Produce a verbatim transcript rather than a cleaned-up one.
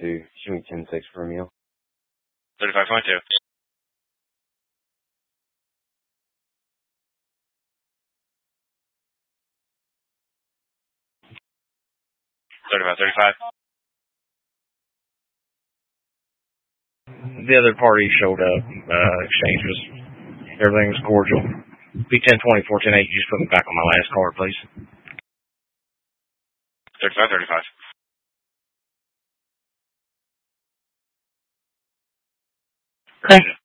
two. Show me ten six for Romeo. thirty-five point two. thirty-five thirty-five. The other party showed up. Uh, exchange was, everything was cordial. B ten twenty-four ten eight, you just put me back on my last card, please. thirty-five thirty-five. Okay.